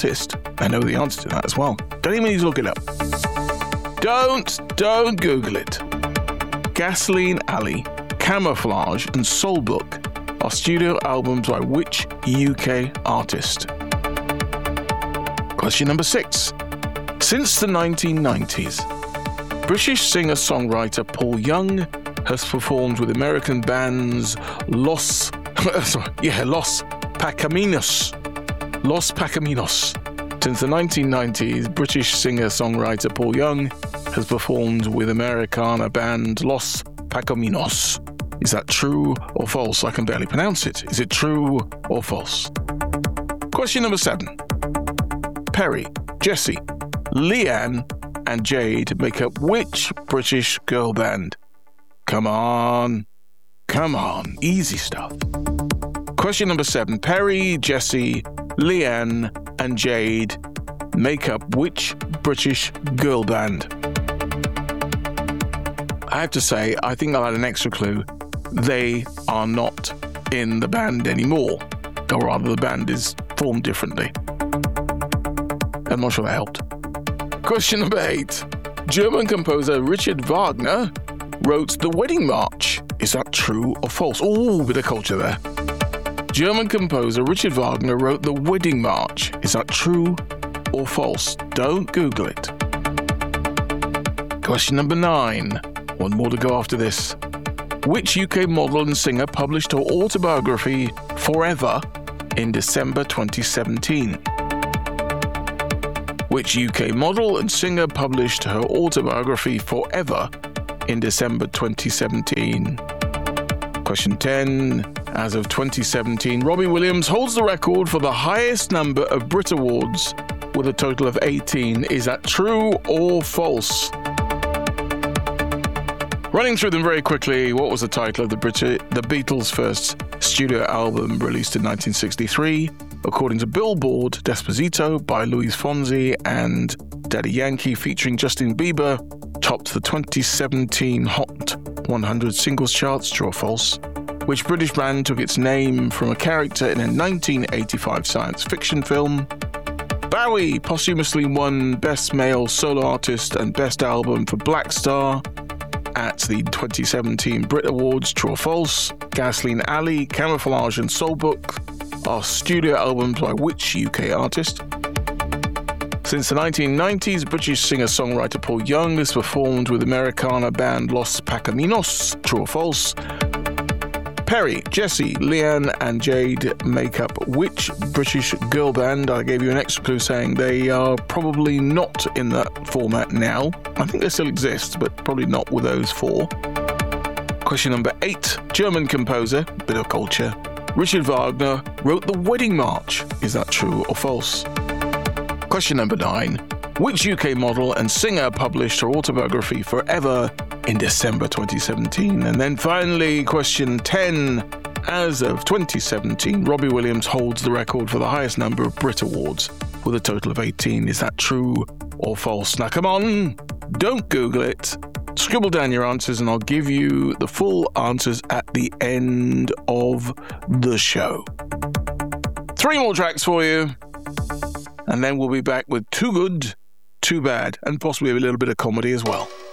artist? I know the answer to that as well. Don't even need to look it up. Don't Google it. Gasoline Alley, Camouflage and Soul Book are studio albums by which UK artist? Question number 6. Since the 1990s, British singer-songwriter Paul Young has performed with American bands Los Pacaminos. Since the 1990s, British singer-songwriter Paul Young has performed with Americana band Los Pacaminos. Is that true or false? I can barely pronounce it. Is it true or false? Question number 7. Perry, Jessie, Leanne, and Jade make up which British girl band? Come on. Easy stuff. Question number 7. Perry, Jessie, Leanne, and Jade make up which British girl band? I have to say, I think I'll add an extra clue. They are not in the band anymore. Or rather, the band is formed differently. I'm not sure that helped. Question number 8. German composer Richard Wagner wrote The Wedding March. Is that true or false? Ooh, bit of culture there. German composer Richard Wagner wrote The Wedding March. Is that true or false? Don't Google it. Question number 9. One more to go after this. Which UK model and singer published her autobiography Forever in December 2017? Which UK model and singer published her autobiography Forever in December 2017? Question 10. As of 2017, Robbie Williams holds the record for the highest number of Brit Awards with a total of 18. Is that true or false? Running through them very quickly, what was the title of the Beatles' first studio album released in 1963? According to Billboard, Despacito by Luis Fonsi and Daddy Yankee featuring Justin Bieber topped the 2017 Hot 100 singles charts, true or false? Which British band took its name from a character in a 1985 science fiction film? Bowie posthumously won Best Male Solo Artist and Best Album for Black Star at the 2017 Brit Awards, true or false? Gasoline Alley, Camouflage and Soul Book are studio albums by which UK artist? Since the 1990s, British singer-songwriter Paul Young has performed with Americana band Los Pacaminos, true or false? Perry, Jessie, Leanne and Jade make up which British girl band? I gave you an extra clue saying they are probably not in that format now. I think they still exist, but probably not with those 4. Question number 8. German composer, bit of culture, Richard Wagner wrote The Wedding March. Is that true or false? Question number 9. Which UK model and singer published her autobiography Forever in December 2017? And then finally, question 10. As of 2017, Robbie Williams holds the record for the highest number of Brit Awards with a total of 18. Is that true or false? Now come on, don't Google it. Scribble down your answers and I'll give you the full answers at the end of the show. 3 more tracks for you, and then we'll be back with Too Good, Too Bad, and possibly a little bit of comedy as well.